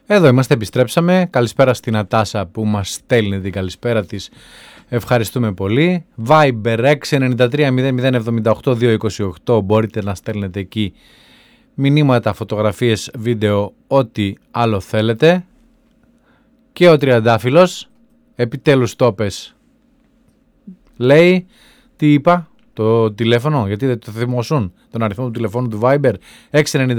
Εδώ είμαστε, επιστρέψαμε. Καλησπέρα στην Ατάσα που μας στέλνει την καλησπέρα της. Ευχαριστούμε πολύ. Viber 693-0078-228. Μπορείτε να στέλνετε εκεί μηνύματα, φωτογραφίες, βίντεο, ό,τι άλλο θέλετε. Και ο Τριαντάφυλλος, επιτέλους το πες, λέει, τι είπα, το τηλέφωνο, γιατί δεν το θυμώσουν, τον αριθμό του τηλεφώνου του Viber,